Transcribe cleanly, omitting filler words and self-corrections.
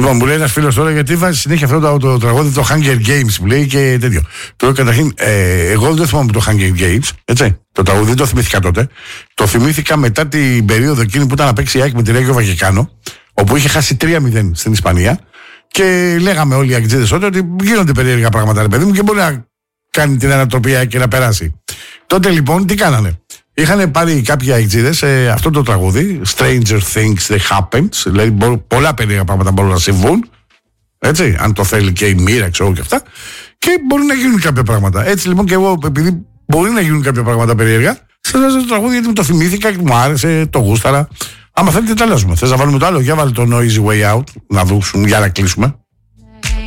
Λοιπόν, μου λέει ένας φίλος τώρα γιατί βάζει συνέχεια αυτό το τραγούδι, το Hunger Games που λέει και τέτοιο. Τώρα καταρχήν, εγώ δεν θυμάμαι το Hunger Games, έτσι. Το τραγούδι δεν το θυμήθηκα τότε. Το θυμήθηκα μετά την περίοδο εκείνη που ήταν να παίξει η ΑΕΚ με τη Ρέγιο Βαγεκάνο, όπου είχε χάσει 3-0 στην Ισπανία. Και λέγαμε όλοι οι Αγγλίδες τότε ότι γίνονται περίεργα πράγματα, ρε παιδί μου, και μπορεί να κάνει την ανατροπή και να περάσει. Τότε λοιπόν τι κάνανε. Είχαν πάρει κάποιοι αεξίδες αυτό το τραγούδι, Stranger Things That Happens, δηλαδή πολλά περίεργα πράγματα μπορούν να συμβούν, έτσι, αν το θέλει και η μοίρα, ξέρω και αυτά, και μπορεί να γίνουν κάποια πράγματα. Έτσι λοιπόν και εγώ, επειδή μπορεί να γίνουν κάποια πράγματα περίεργα, σας βάζω το τραγούδι γιατί μου το θυμήθηκα και μου άρεσε, το γούσταρα. Άμα θέλετε, τα αλλάζουμε. Θες να βάλουμε το άλλο, για βάλει το Noisy Way Out, να δούμε για να κλείσουμε.